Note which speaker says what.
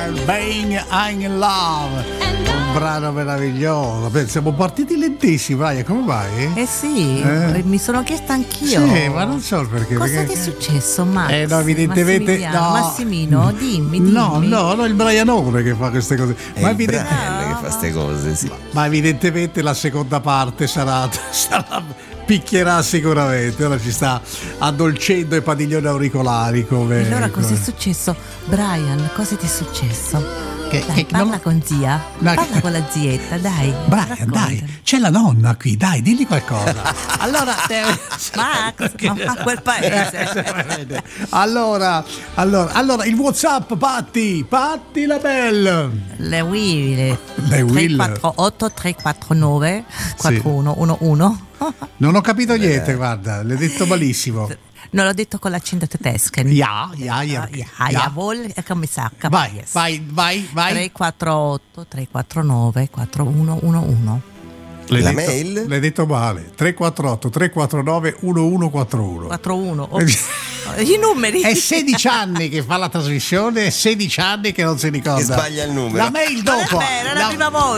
Speaker 1: Being I'm in Love, un brano meraviglioso. Siamo partiti lentissimi, Brian, come vai?
Speaker 2: Sì, mi sono chiesta anch'io.
Speaker 1: Sì, ma non so perché.
Speaker 2: Cosa ti è successo, Max?
Speaker 1: No, evidentemente no.
Speaker 2: Massimino, dimmi.
Speaker 1: No, il Brianone che fa queste cose.
Speaker 3: È il Brian che fa queste cose, sì.
Speaker 1: Ma evidentemente la seconda parte sarà picchierà sicuramente. Ora ci sta addolcendo i padiglioni auricolari come.
Speaker 2: Allora cosa è successo? Brian, cosa ti è successo? Dai, parla con zia, parla con la zietta, dai.
Speaker 1: Brian,
Speaker 2: racconta.
Speaker 1: dai, c'è la nonna qui, dai, digli qualcosa. Allora,
Speaker 2: Max, a quel paese.
Speaker 1: Allora, il WhatsApp, Patti la belle.
Speaker 2: Le Will. 348 349 4111.
Speaker 1: Non ho capito niente, guarda, l'hai detto malissimo.
Speaker 2: Non l'ho detto con l'accento tedesco. Jawohl, come sacca.
Speaker 1: Vai.
Speaker 2: 348 349 4111.
Speaker 3: Mail?
Speaker 1: L'hai detto male. 348 349 1141.
Speaker 2: 41. I numeri.
Speaker 1: È 16 anni che fa la trasmissione, è 16 anni che non si ricorda.
Speaker 3: Che sbaglia il numero.
Speaker 1: La mail dopo.
Speaker 2: Era la prima volta.